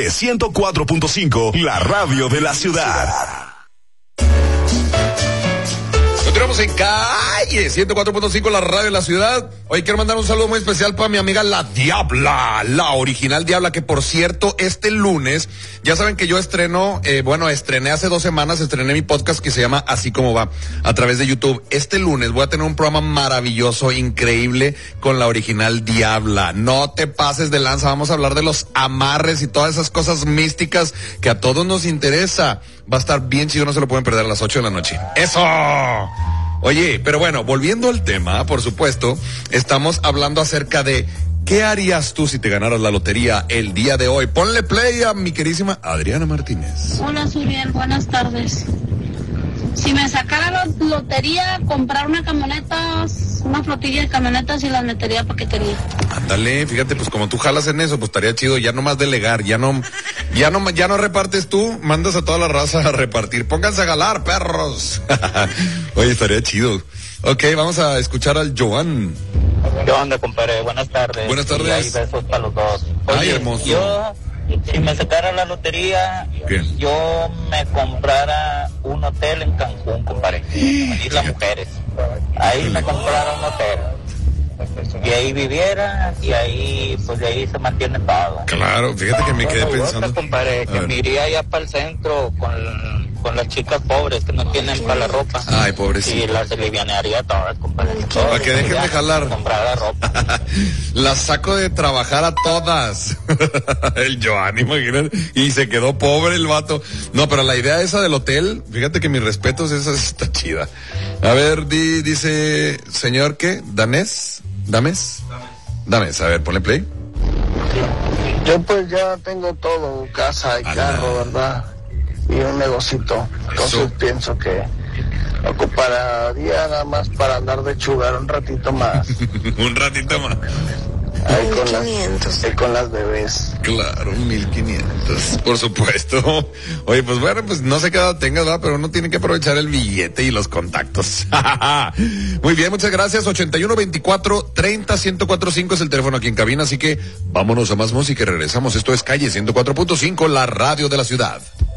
104.5, la radio de la ciudad. Continuamos en Calle 104.5, la radio de la ciudad. Hoy quiero mandar un saludo muy especial para mi amiga La Diabla, la original Diabla, que por cierto, este lunes, ya saben que yo estrené hace 2 semanas, estrené mi podcast que se llama Así Como Va, a través de YouTube. Este lunes voy a tener un programa maravilloso, increíble, con la original Diabla. No te pases de lanza, vamos a hablar de los amarres y todas esas cosas místicas que a todos nos interesa. Va a estar bien chido, no se lo pueden perder a las 8 de la noche. ¡Eso! Oye, pero bueno, volviendo al tema, por supuesto, estamos hablando acerca de ¿qué harías tú si te ganaras la lotería el día de hoy? Ponle play a mi queridísima Adriana Martínez. Hola, Suriel, buenas tardes. Si me sacara la lotería, comprar una camioneta, una flotilla de camionetas y las metería a paquetería. Ándale, fíjate, pues como tú jalas en eso, pues estaría chido, ya no más delegar, ya no repartes tú, mandas a toda la raza a repartir. Pónganse a jalar, perros. Oye, estaría chido. Ok, vamos a escuchar al Joan. ¿Qué onda, compadre? Buenas tardes. Buenas tardes. Y hay besos para los dos. Oye, ay, hermoso. Yo, si me sacara la lotería, ¿qué? yo me comprara un hotel en Cancún, compadre. Isla Mujeres. Ahí me comprara un hotel. Y ahí viviera, y ahí, pues de ahí se mantiene todo. Claro, fíjate que me quedé pensando. Otra, compadre, que me iría allá para el centro con las chicas pobres que no tienen para la ropa. Ay, pobrecito. Y las alivianearía todas, compadre. Para que dejen de jalar. Comprar la ropa. Las saco de trabajar a todas. El Joan, imagínate. Y se quedó pobre el vato. No, pero la idea esa del hotel, fíjate que mis respetos, esa está chida. A ver, dice, señor, ¿qué? ¿Dames? A ver, ponle play. Yo pues ya tengo todo, casa y carro, ¿verdad? Y un negocito. Entonces pienso que ocuparía nada más para andar de chugar un ratito más. Un ratito más. Ahí con las bebés. Claro, 1,500, por supuesto. Oye, pues bueno, pues no sé qué edad tengas, ¿verdad? Pero uno tiene que aprovechar el billete y los contactos. Muy bien, muchas gracias. 8124-30-1045 es el teléfono aquí en cabina, así que vámonos a más música y regresamos. Esto es Calle 104.5, la radio de la ciudad.